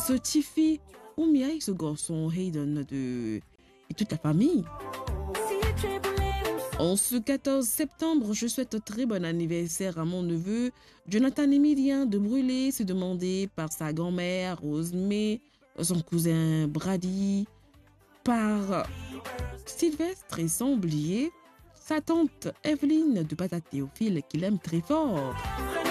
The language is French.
ce Tiffy, Oumia et ce garçon Hayden et toute la famille. En ce 14 septembre, je souhaite un très bon anniversaire à mon neveu Jonathan Emilien de Brûlé, c'est demandé par sa grand-mère Rosemée, son cousin Brady, par Sylvestre et sans oublier sa tante Evelyne de Patate Théophile qu'il aime très fort.